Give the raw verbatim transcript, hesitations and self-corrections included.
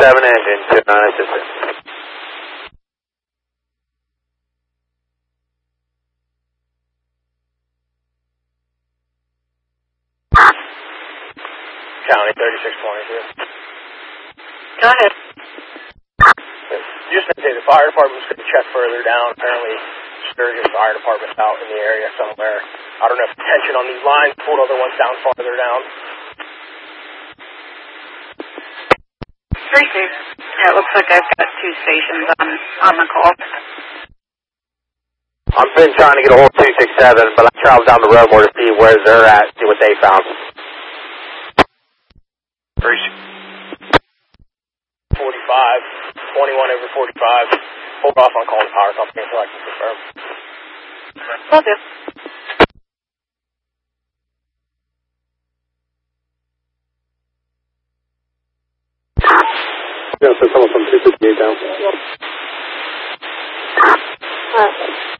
seven engine, two nine assistant. County thirty-six twenty-two. Go ahead. Just to say the fire department's going to check further down. Apparently, Sturgis Fire Department's out in the area somewhere. I don't know if tension on these lines pulled other ones down farther down. three two. Yeah, it looks like I've got two stations on, on the call. I've been trying to get a hold of two six seven, but I traveled down the road more to see where they're at, see what they found. forty-five, twenty-one over forty-five. Hold off on calling the power company until I can confirm. Will do. Yeah, so someone from two sixty-eight down. Uh,